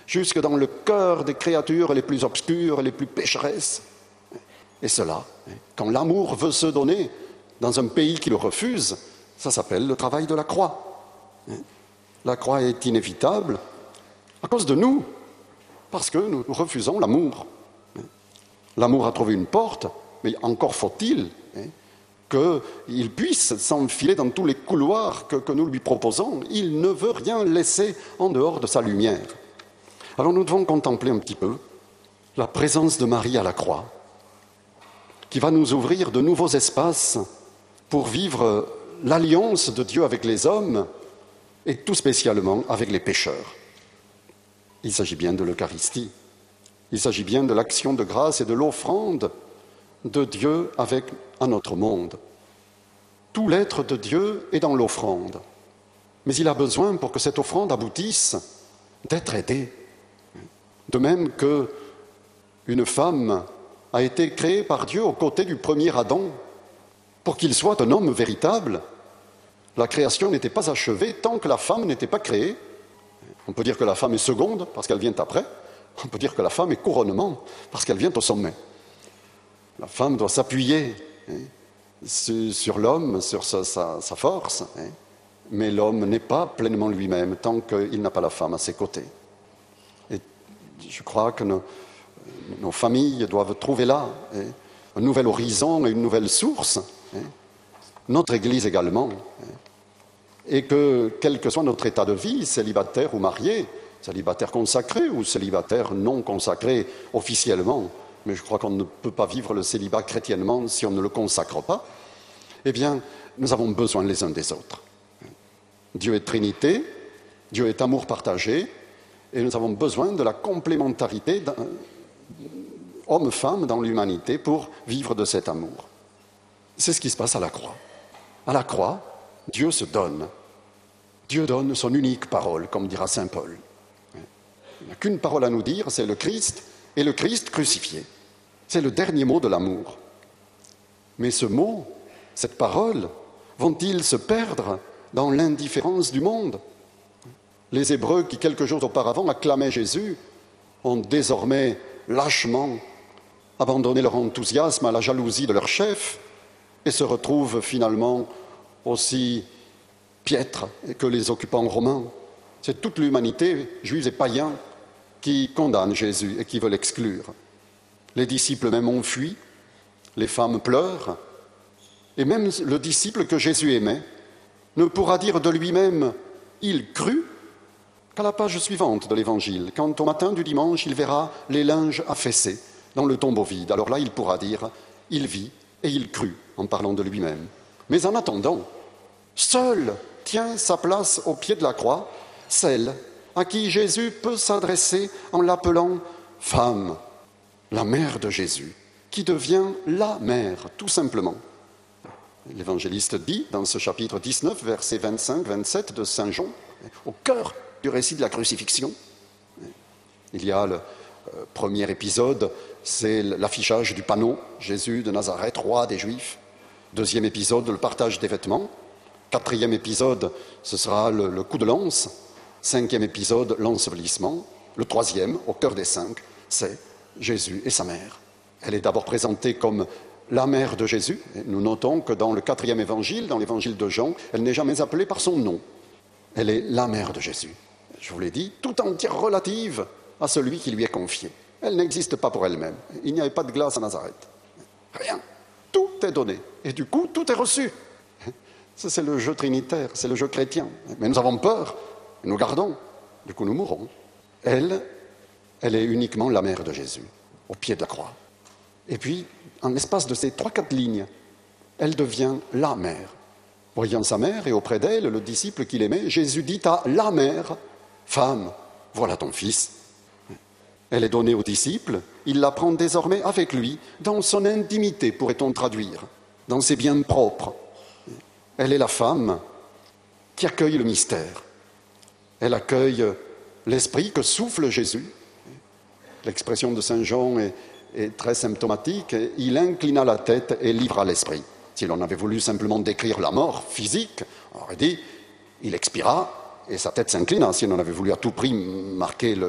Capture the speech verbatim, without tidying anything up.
jusque dans le cœur des créatures les plus obscures, les plus pécheresses. Et cela, quand l'amour veut se donner dans un pays qui le refuse, ça s'appelle le travail de la croix. La croix est inévitable à cause de nous, parce que nous refusons l'amour. L'amour a trouvé une porte, mais encore faut-il qu'il puisse s'enfiler dans tous les couloirs que, que nous lui proposons. Il ne veut rien laisser en dehors de sa lumière. Alors nous devons contempler un petit peu la présence de Marie à la croix, qui va nous ouvrir de nouveaux espaces pour vivre l'alliance de Dieu avec les hommes et tout spécialement avec les pécheurs. Il s'agit bien de l'Eucharistie, il s'agit bien de l'action de grâce et de l'offrande de Dieu avec un notre monde. Tout l'être de Dieu est dans l'offrande, mais il a besoin, pour que cette offrande aboutisse, d'être aidé. De même qu'une femme a été créée par Dieu aux côtés du premier Adam pour qu'il soit un homme véritable. La création n'était pas achevée tant que la femme n'était pas créée. On peut dire que la femme est seconde parce qu'elle vient après. On peut dire que la femme est couronnement parce qu'elle vient au sommet. La femme doit s'appuyer hein, sur l'homme, sur sa, sa, sa force, hein, mais l'homme n'est pas pleinement lui-même tant qu'il n'a pas la femme à ses côtés. Et je crois que nos, nos familles doivent trouver là hein, un nouvel horizon et une nouvelle source. Hein, notre Église également. Hein, et que, quel que soit notre état de vie, célibataire ou marié, célibataire consacré ou célibataire non consacré officiellement, mais je crois qu'on ne peut pas vivre le célibat chrétiennement si on ne le consacre pas, eh bien, nous avons besoin les uns des autres. Dieu est Trinité, Dieu est amour partagé, et nous avons besoin de la complémentarité homme-femme dans l'humanité pour vivre de cet amour. C'est ce qui se passe à la croix. À la croix, Dieu se donne. Dieu donne son unique parole, comme dira saint Paul. Il n'y a qu'une parole à nous dire, c'est le Christ, et le Christ crucifié. C'est le dernier mot de l'amour. Mais ce mot, cette parole, vont-ils se perdre dans l'indifférence du monde? Les Hébreux qui, quelques jours auparavant, acclamaient Jésus, ont désormais lâchement abandonné leur enthousiasme à la jalousie de leur chef et se retrouvent finalement aussi piètres que les occupants romains. C'est toute l'humanité, juifs et païens, qui condamnent Jésus et qui veulent l'exclure. Les disciples même ont fui, les femmes pleurent, et même le disciple que Jésus aimait ne pourra dire de lui-même « il crut » qu'à la page suivante de l'Évangile, quand au matin du dimanche il verra les linges affaissés dans le tombeau vide. Alors là, il pourra dire « il vit et il crut » en parlant de lui-même. Mais en attendant, seul tient sa place au pied de la croix, celle à qui Jésus peut s'adresser en l'appelant « femme », la mère de Jésus, qui devient la mère, tout simplement. L'évangéliste dit, dans ce chapitre dix-neuf, versets vingt-cinq vingt-sept de Saint Jean, au cœur du récit de la crucifixion, il y a le euh, premier épisode, c'est l'affichage du panneau « Jésus de Nazareth, roi des Juifs ». Deuxième épisode, le partage des vêtements. Quatrième épisode, ce sera le, le coup de lance. Cinquième épisode, l'ensevelissement. Le troisième, au cœur des cinq, c'est Jésus et sa mère. Elle est d'abord présentée comme la mère de Jésus. Et nous notons que dans le quatrième évangile, dans l'évangile de Jean, elle n'est jamais appelée par son nom. Elle est la mère de Jésus. Je vous l'ai dit, tout entière relative à celui qui lui est confié. Elle n'existe pas pour elle-même. Il n'y avait pas de glace à Nazareth. Rien. Tout est donné. Et du coup, tout est reçu. Ça, c'est le jeu trinitaire, c'est le jeu chrétien. Mais nous avons peur, nous gardons. Du coup, nous mourrons. Elle, elle est uniquement la mère de Jésus, au pied de la croix. Et puis, en l'espace de ces trois, quatre lignes, elle devient la mère. Voyant sa mère et auprès d'elle, le disciple qu'il aimait, Jésus dit à la mère, « Femme, voilà ton fils ». Elle est donnée au disciple, il la prend désormais avec lui, dans son intimité, pourrait-on traduire, dans ses biens propres. Elle est la femme qui accueille le mystère. Elle accueille l'esprit que souffle Jésus. L'expression de saint Jean est, est très symptomatique. Il inclina la tête et livra l'esprit. Si l'on avait voulu simplement décrire la mort physique, on aurait dit, il expira et sa tête s'inclina. Si l'on avait voulu à tout prix marquer le